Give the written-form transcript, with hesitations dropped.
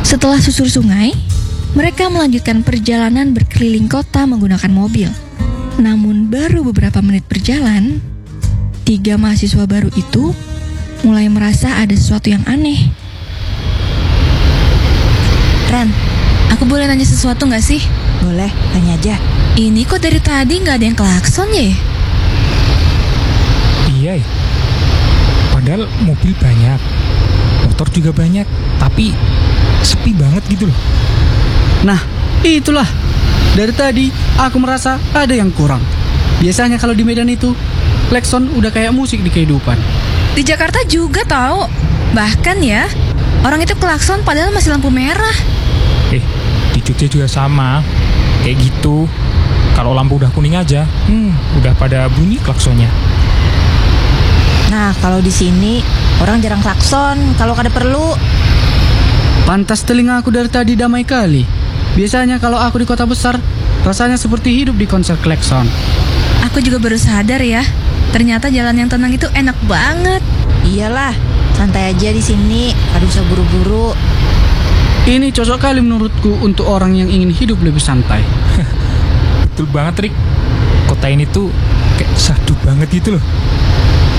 Setelah susur sungai, mereka melanjutkan perjalanan berkeliling kota menggunakan mobil. Namun baru beberapa menit berjalan, 3 mahasiswa baru itu mulai merasa ada sesuatu yang aneh. Ren, Aku boleh nanya sesuatu nggak sih? boleh, tanya aja. Ini kok dari tadi nggak ada yang klakson ya? Iya ya. Padahal mobil banyak, motor juga banyak, tapi sepi banget gitu loh. Nah, itulah. Dari tadi aku merasa ada yang kurang. Biasanya kalau di Medan itu, klakson udah kayak musik di kehidupan. Di Jakarta juga tahu. Bahkan ya, orang itu klakson padahal masih lampu merah. Di Jogja juga sama, kayak gitu. Kalau lampu udah kuning aja, udah pada bunyi klaksonnya. Nah, kalau di sini orang jarang klakson kalau ada perlu. Pantas telinga aku dari tadi damai kali. Biasanya kalau aku di kota besar, rasanya seperti hidup di konser klakson. Aku juga baru sadar ya, ternyata jalan yang tenang itu enak banget. Iyalah, santai aja di sini, gak usah buru-buru. Ini cocok kali menurutku untuk orang yang ingin hidup lebih santai. Betul banget, Rik. Kota ini tuh kayak sadu banget gitu loh.